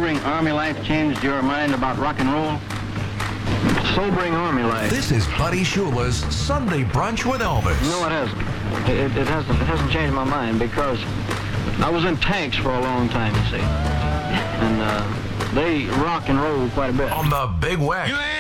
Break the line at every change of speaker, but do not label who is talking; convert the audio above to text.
sobering Army life changed your mind about rock and roll?
Sobering Army life.
This is Buddy Shula's Sunday Brunch with Elvis.
No, it hasn't. It hasn't changed my mind because I was in tanks for a long time, you see. And they rock and roll quite a bit.
On the Big Weck.